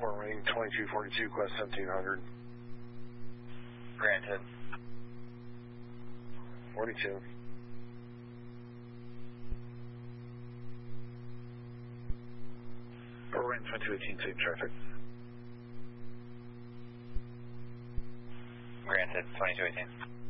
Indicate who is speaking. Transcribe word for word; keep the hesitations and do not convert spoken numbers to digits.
Speaker 1: Fort Wayne, twenty-two forty-two, Quest seventeen hundred.
Speaker 2: Granted.
Speaker 1: forty-two.
Speaker 3: Fort Wayne, twenty-two eighteen, safe traffic.
Speaker 2: Granted, twenty-two eighteen.